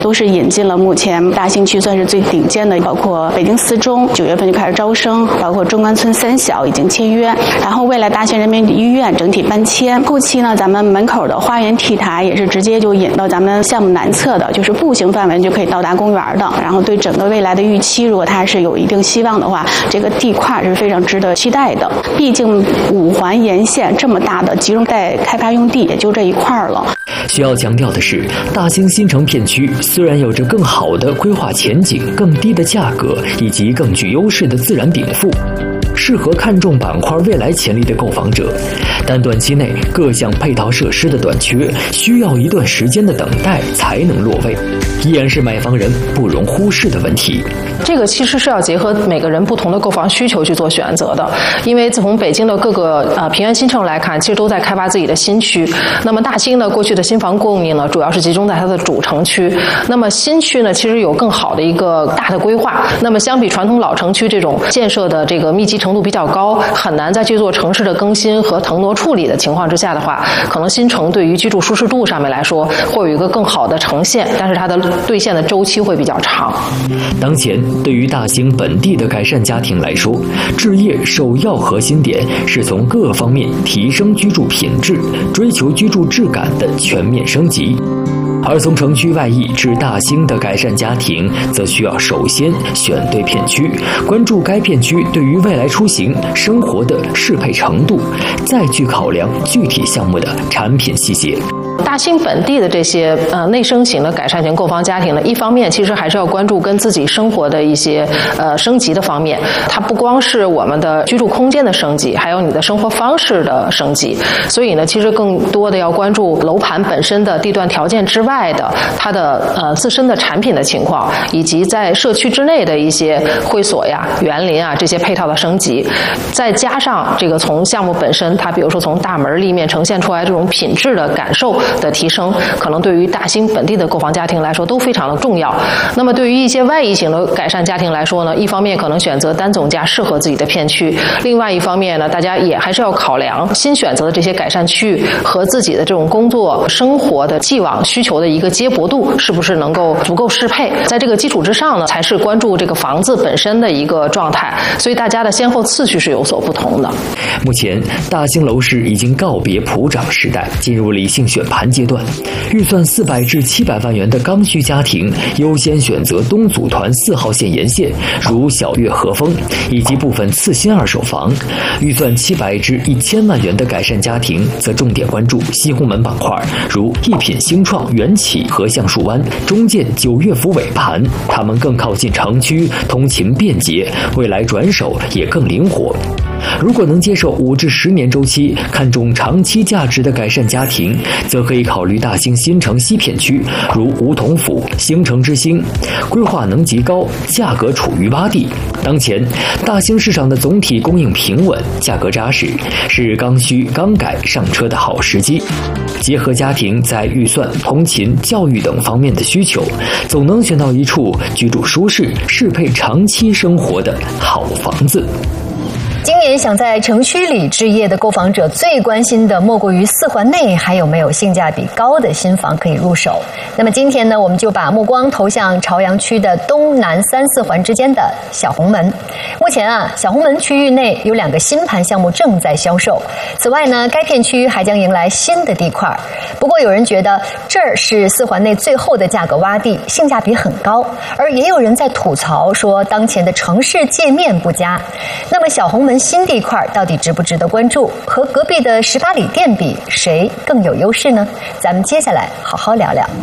都是引进了目前大兴区算是最顶尖的，包括北京四中9月份就开始招生，包括中关村3小已经签约，然后未来大兴人民医院整体搬迁，后期呢咱们门口的花园 T 台也是直接就引到咱们项目南侧的，就是步行范围就可以到达公园的。然后对整个未来的预期，如果它是有一定希望的话，这个地块是非常值得期待的。毕竟5环沿线这么大的集中带开发用地也就这一块了。 需要强调的是，大兴新城片区虽然有着更好的规划前景、更低的价格以及更具优势的自然禀赋，适合看重板块未来潜力的购房者，但短期内各项配套设施的短缺需要一段时间的等待才能落位，依然是买房人不容忽视的问题。 这个其实是要结合每个人不同的购房需求去做选择的，因为从北京的各个平原新城来看，其实都在开发自己的新区。那么大兴呢，过去的新房供应呢，主要是集中在它的主城区。那么新区呢，其实有更好的一个大的规划。那么相比传统老城区这种建设的这个密集程度比较高，很难再去做城市的更新和腾挪处理的情况之下的话，可能新城对于居住舒适度上面来说，会有一个更好的呈现，但是它的兑现的周期会比较长。 当前对于大兴本地的改善家庭来说，置业首要核心点是从各方面提升居住品质，追求居住质感的全面升级。而从城区外溢至大兴的改善家庭，则需要首先选对片区，关注该片区对于未来出行生活的适配程度，再去考量具体项目的产品细节。 大兴本地的这些内生型的改善型购房家庭呢，一方面其实还是要关注跟自己生活的一些升级的方面，它不光是我们的居住空间的升级，还有你的生活方式的升级。所以呢，其实更多的要关注楼盘本身的地段条件之外的它的自身的产品的情况，以及在社区之内的一些会所呀、园林啊这些配套的升级，再加上这个从项目本身，它比如说从大门立面呈现出来这种品质的感受的提升，可能对于大兴本地的购房家庭来说都非常的重要。那么对于一些外溢型的改善家庭来说呢，一方面可能选择单总价适合自己的片区，另外一方面呢，大家也还是要考量新选择的这些改善区域和自己的这种工作生活的既往需求的一个接驳度是不是能够足够适配。在这个基础之上呢，才是关注这个房子本身的一个状态，所以大家的先后次序是有所不同的。 目前大兴楼市已经告别普涨时代，进入理性选盘阶段，预算400至700万元的刚需家庭优先选择东组团4号线沿线，如小悦和风以及部分次新二手房；预算700至1000万元的改善家庭则重点关注西红门板块，如一品兴创、元起和橡树湾、中建、九悦府尾盘，他们更靠近城区，通勤便捷，未来转手也更灵活。如果能接受5至10年周期，看重长期价值的改善家庭，则可以考虑大兴新城西片区，如梧桐府、兴城之星，规划能级高，价格处于洼地。当前大兴市场的总体供应平稳，价格扎实，是刚需刚改上车的好时机。结合家庭在预算、通勤、教育等方面的需求，总能选到一处居住舒适、适配长期生活的好房子。 今年想在城区里置业的购房者最关心的莫过于4环内还有没有性价比高的新房可以入手。那么今天呢，我们就把目光投向朝阳区的东南3、4环之间的小红门。目前小红门区域内有2个新盘项目正在销售。此外呢，该片区还将迎来新的地块。不过有人觉得这儿是4环内最后的价格洼地，性价比很高，而也有人在吐槽说当前的城市界面不佳。那么小红门新地块到底值不值得关注？和隔壁的18里店比，谁更有优势呢？咱们接下来好好聊聊。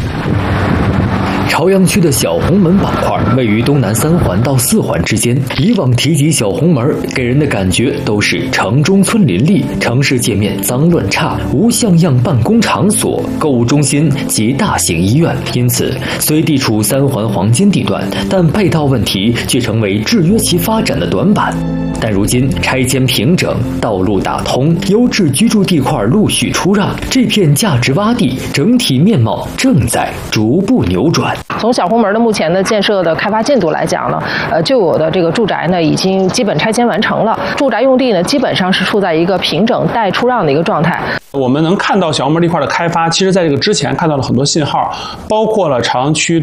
朝阳区的小红门板块位于东南3环到4环之间。以往提及小红门，给人的感觉都是城中村林立，城市界面脏乱差，无像样办公场所、购物中心及大型医院。因此，虽地处3环黄金地段，但配套问题却成为制约其发展的短板。但如今拆迁平整，道路打通，优质居住地块陆续出让，这片价值洼地整体面貌正在逐步扭转。 从小红门的目前的建设的开发进度来讲呢，旧有的这个住宅呢已经基本拆迁完成了，住宅用地呢基本上是处在一个平整待出让的一个状态。 我们能看到小红门这块的开发，其实在这个之前看到了很多信号，包括了朝阳区